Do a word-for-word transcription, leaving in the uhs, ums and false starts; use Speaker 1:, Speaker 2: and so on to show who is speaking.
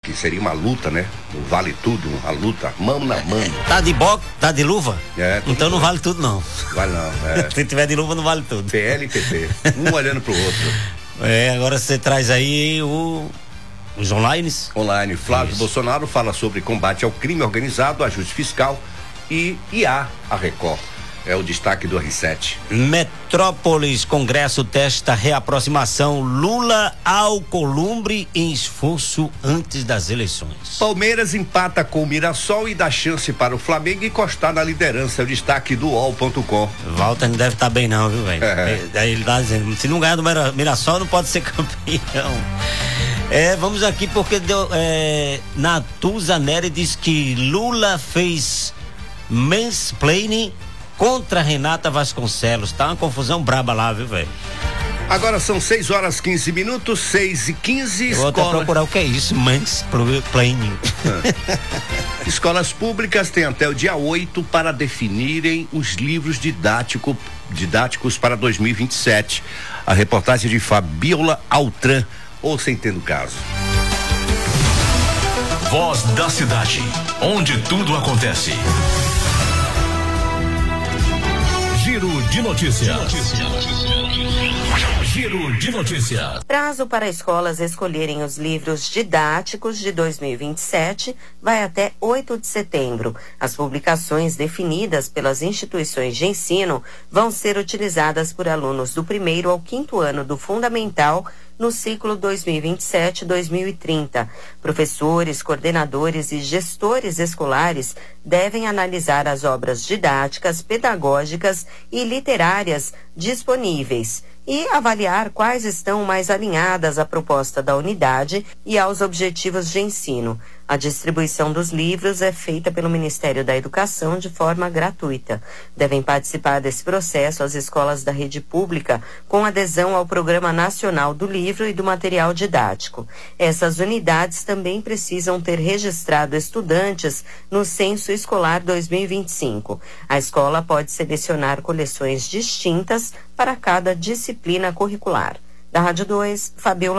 Speaker 1: que seria uma luta, né? No Vale Tudo, a luta, mão na mão.
Speaker 2: Tá de boxe, tá de luva?
Speaker 1: É,
Speaker 2: então não vale tudo, não.
Speaker 1: Vale não, é.
Speaker 2: Se tiver de luva, não vale tudo.
Speaker 1: P L e P P, um olhando pro outro.
Speaker 2: É, agora você traz aí o... os online?
Speaker 1: Online. Flávio Isso. Bolsonaro fala sobre combate ao crime organizado, ajuste fiscal e I A, a Record. É o destaque do R sete.
Speaker 2: Metrópolis, Congresso testa reaproximação Lula ao Columbre em esforço antes das eleições.
Speaker 1: Palmeiras empata com o Mirassol e dá chance para o Flamengo encostar na liderança. É o destaque do U O L ponto com.
Speaker 2: Walter não deve estar tá bem não, viu, velho?
Speaker 1: É.
Speaker 2: Aí ele tá dizendo, se não ganhar do Mirassol não pode ser campeão. É, vamos aqui porque deu, é, Natuza Neri diz que Lula fez mansplaining contra Renata Vasconcelos. Tá uma confusão braba lá, viu, velho?
Speaker 1: Agora são seis horas quinze minutos, seis e quinze.
Speaker 2: Eu vou até procurar o que é isso, mansplaining.
Speaker 1: Escolas públicas têm até o dia oito para definirem os livros didático, didáticos para dois mil e vinte e sete. A reportagem de Fabiola Altran. Ouça entendo o caso.
Speaker 3: Voz da cidade, onde tudo acontece. Giro de notícias. Giro de notícias.
Speaker 4: Prazo para escolas escolherem os livros didáticos de dois mil e vinte e sete vai até oito de setembro. As publicações definidas pelas instituições de ensino vão ser utilizadas por alunos do primeiro ao quinto ano do Fundamental no ciclo dois mil e vinte e sete a dois mil e trinta. Professores, coordenadores e gestores escolares devem analisar as obras didáticas, pedagógicas e literárias disponíveis e avaliar quais estão mais alinhadas à proposta da unidade e aos objetivos de ensino. A distribuição dos livros é feita pelo Ministério da Educação de forma gratuita. Devem participar desse processo as escolas da rede pública com adesão ao Programa Nacional do Livro e do Material Didático. Essas unidades também precisam ter registrado estudantes no Censo Escolar dois mil e vinte e cinco. A escola pode selecionar coleções distintas para cada disciplina curricular. Da Rádio dois, Fabiola